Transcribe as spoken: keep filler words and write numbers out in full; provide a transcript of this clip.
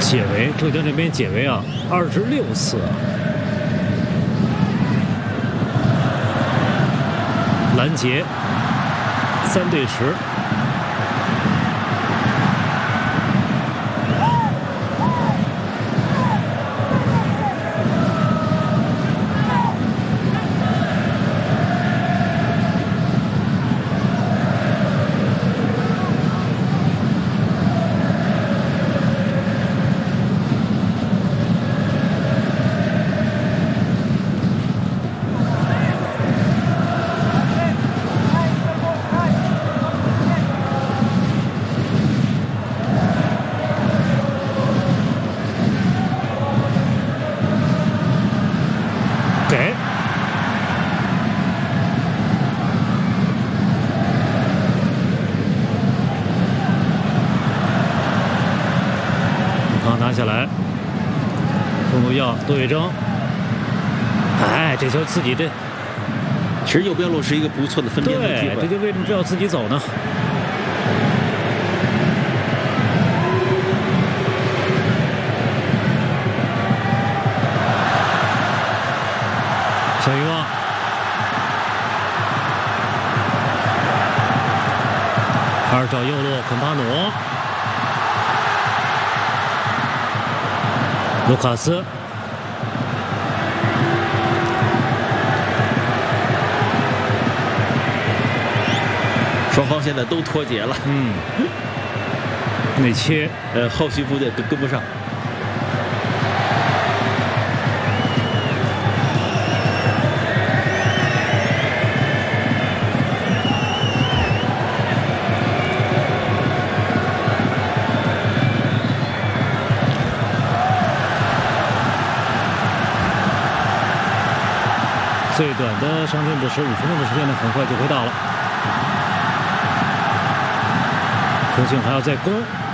解围，浙江这边解围啊，二十六次。拦截，三对十。给，李康拿下来，中路要杜月笙，哎，这球自己这， 其实右边路是一个不错的分边的机对， 会， 这就为什么非要自己走呢？小遗忘，二找右路肯巴努，卢卡斯， 双方现在都脱节了， 嗯，内切， 呃，后续部队跟跟不上。 最短的伤停补时五分钟的时间呢，很快就会到了。重庆还要再攻。